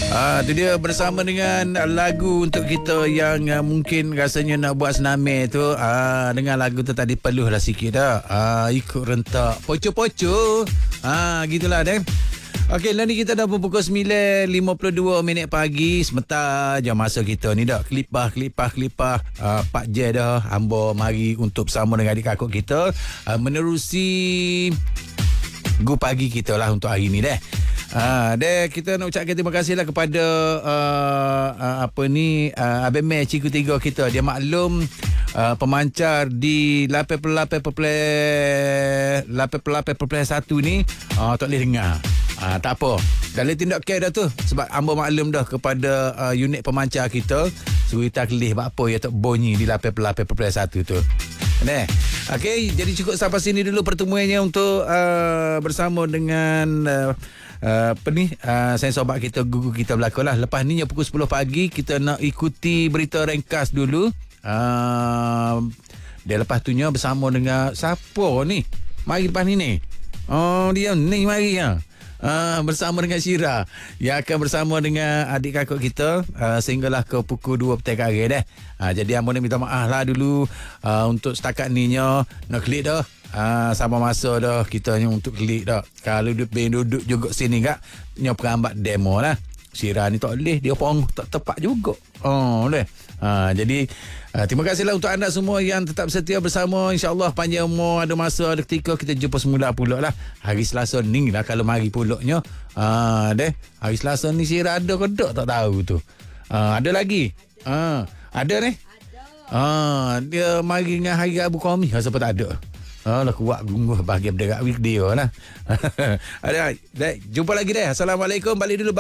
Itu dia bersama dengan lagu untuk kita yang mungkin rasanya nak buat senamil tu. Dengan lagu tu tadi peluhlah sikit dah. Ikut rentak poco-poco. Gitulah Dan. Okey, lah ni kita dah pukul 9.52 minit pagi. Sebentar je masa kita ni dah kelipah. Pak je dah. Hamba mari untuk bersama dengan adik kakak kita menerusi Gu Pagi kita lah untuk hari ni dah. Dan kita nak ucapkan terima kasih lah kepada Abang Meh Cikgu 3 kita. Dia maklum pemancar di 88.1 ni tak boleh dengar. Tak apa, dah boleh tindak care dah tu. Sebab hamba maklum dah kepada unit pemancar kita, Surita Kelih buat apa ya tak bunyi di 88.1 tu. Okey, jadi cukup sampai sini dulu pertemuannya untuk bersama dengan saya sobat kita, gugu kita belakang lah. Lepas ni pukul 10 pagi kita nak ikuti berita ringkas dulu. Dia lepas tu bersama dengan siapa ni? Mari lepas ni. Dia ni mari ya. Bersama dengan Syira yang akan bersama dengan adik kakak kita sehinggalah ke pukul 2 petang hari dah. Jadi hamba nak minta maaf lah dulu untuk setakat ni nak klik dah. Sama masa dah kita untuk klik dah. Kalau duduk juga sini kak perambat demo lah. Syira ni tak boleh, dia pun tak tepat juga. Jadi terima kasihlah untuk anda semua yang tetap setia bersama. InsyaAllah panjang umur, ada masa, ada ketika kita jumpa semula pula lah. Hari Selasa ni lah kalau mari pulaknya. Hari Selasa ni Syira ada ke tak tahu tu. Ada lagi? Ada ni? Dia mari dengan hari Abu Qawmi. Siapa tak ada? Lah kuat gungguh bahagian berdekat weekday lah. Jumpa lagi dah. Assalamualaikum. Balik dulu.